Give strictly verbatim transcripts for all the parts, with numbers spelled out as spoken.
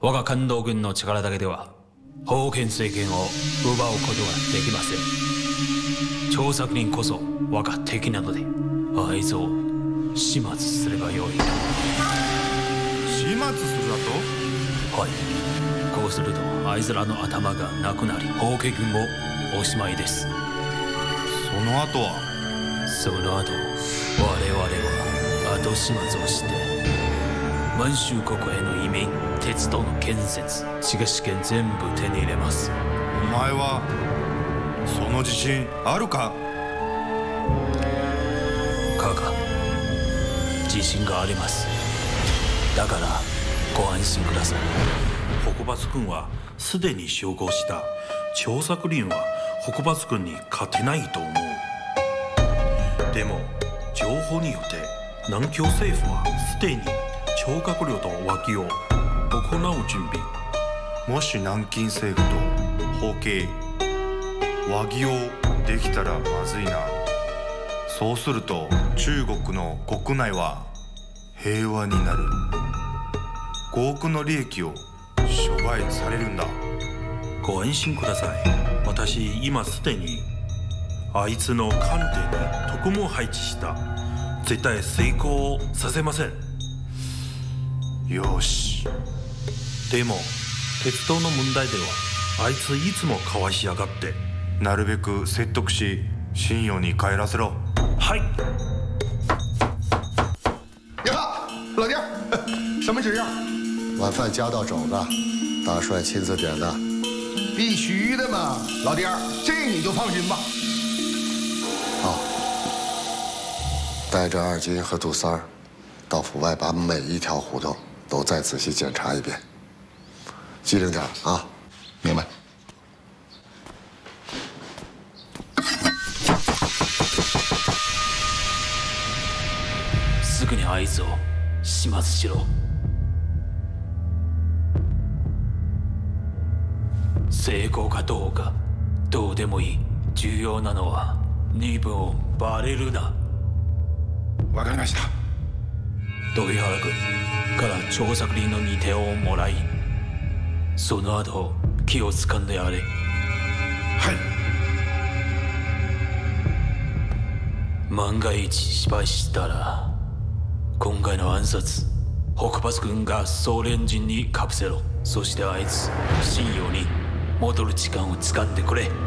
我が関東軍の力だけでは封建政権を奪うことはできません。張作霖こそ我が敵なので、あいつを始末すればよい。 始末するだと？ はい。こうするとあいつらの頭がなくなり、法家軍もおしまいです。 その後は？ その後、我々は後始末をして満州国への移民、鉄道の建設、地下資源全部手に入れます。 お前はその自信あるか？ カカ、自信があります。だからご安心ください。 北伐軍はすでに集合した。張作霖は北伐軍に勝てないと思う。でも情報によって南京政府はすでに張閣僚と和議を行う準備。 もし南京政府と法家和議をできたらまずいな。そうすると中国の国内は平和になる。ごおくの利益を諸外されるんだ。 ご安心ください。私今すでにあいつの官邸に特務を配置した。絶対成功させません。 よし。 でも鉄道の問題ではあいついつもかわしやがって。 なるべく説得し信用に帰らせろ。 はい。 你好，老弟儿，什么纸样？ 晚饭夹到肘子，大帅亲自点的。 必须的嘛，老弟儿，这你就放心吧。 好，带着二金和杜三儿，到府外把每一条胡同都再仔细检查一遍。机灵点啊！ 明白。 すぐにあいつを始末しろ。成功かどうかどうでもいい。重要なのは身分をバレるな。 わかりました。 土井原君から張作霖の似手をもらい、その後気をつかんでやれ。 はい。 万が一失敗したら今回の暗殺、北伐軍が総連陣にかぶせろ。そしてあいつ信用に戻る時間を掴んでくれ。はい。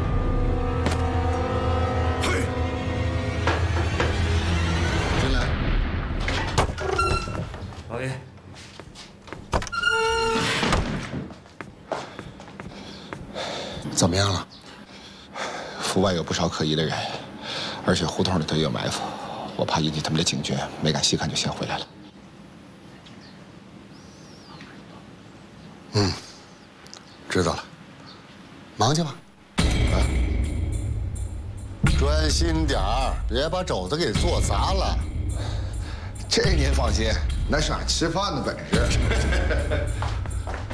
进来。 老爷。 怎么样了？ 府外有不少可疑的人，而且胡同里头也有埋伏，我怕引起他们的警觉，没敢细看就先回来了。 嗯，知道了，忙去吧。啊，专心点儿，别把肘子给做砸了。 这您放心，那是俺吃饭的本事。